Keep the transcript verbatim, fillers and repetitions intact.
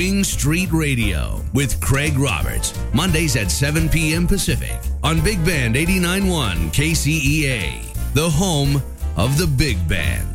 Wing Street Radio with Craig Roberts. Mondays at seven p.m. Pacific on Big Band eighty-nine point one K C E A, the home of the Big Band.